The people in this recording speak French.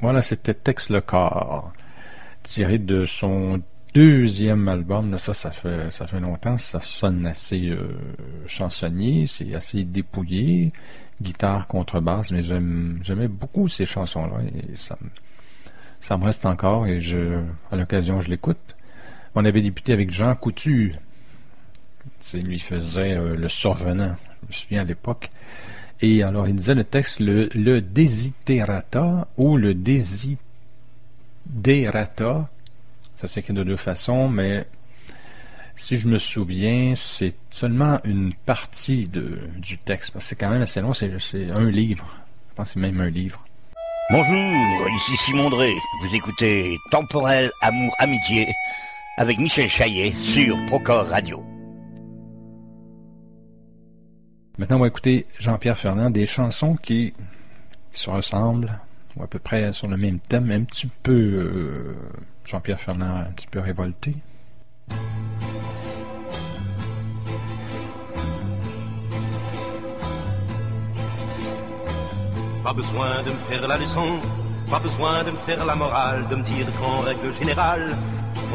Voilà, c'était Tex Le Corps, tiré de son deuxième album. Là, ça fait longtemps. Ça sonne assez chansonnier, c'est assez dépouillé, guitare, contrebasse, mais j'aimais beaucoup ces chansons-là et ça me reste encore et à l'occasion, je l'écoute. On avait débuté avec Jean Coutu. Lui faisait le survenant, je me souviens à l'époque. Et alors, il disait le texte, le desiderata ou le desiderata, ça s'écrit de deux façons, mais si je me souviens, c'est seulement une partie du texte, parce que c'est quand même assez long, c'est un livre. Je pense que c'est même un livre. Bonjour, ici Simon Drey. Vous écoutez Temporel Amour Amitié avec Michel Chaillet sur Procore Radio. Maintenant, on va écouter Jean-Pierre Ferland, des chansons qui se ressemblent, ou à peu près sur le même thème, un petit peu Jean-Pierre Ferland un petit peu révolté. Pas besoin de me faire la leçon, pas besoin de me faire la morale, de me dire qu'en règle générale,